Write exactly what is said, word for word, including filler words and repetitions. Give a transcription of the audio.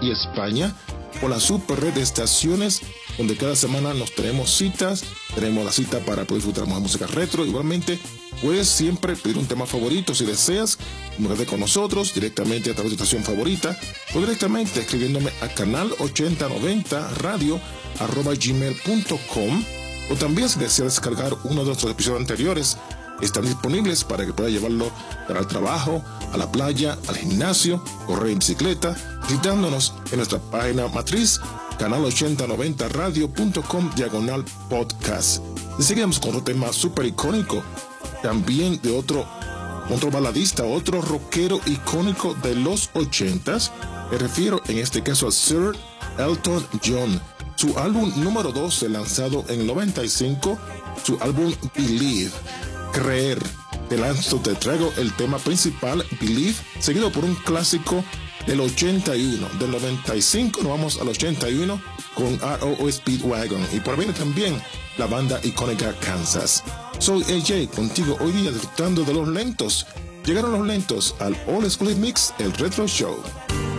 y España, con la super red de estaciones, donde cada semana nos tenemos citas, tenemos la cita para poder disfrutar más música retro. Igualmente, puedes siempre pedir un tema favorito si deseas, comunicarte con nosotros directamente a través de tu estación favorita o directamente escribiéndome a canal ochenta noventa radio arroba gmail punto com, o también si deseas descargar uno de nuestros episodios anteriores, están disponibles para que puedas llevarlo para el trabajo, a la playa, al gimnasio, correr en bicicleta, visitándonos en nuestra página matriz, canal ochenta noventa radio punto com diagonal podcast. Y seguimos con otro tema súper icónico, también de otro, otro baladista, otro rockero icónico de los ochentas. Me refiero en este caso a Sir Elton John. Su álbum número doce, lanzado en el noventa y cinco, su álbum Believe, Creer. Te lanzo, te traigo el tema principal, Believe, seguido por un clásico del ochenta y uno. Del noventa y cinco nos vamos al ochenta y uno con R O O Speedwagon. Y por viene también la banda icónica Kansas. Soy A J, contigo hoy día disfrutando de los lentos. Llegaron los lentos al All School Mix, el Retro Show.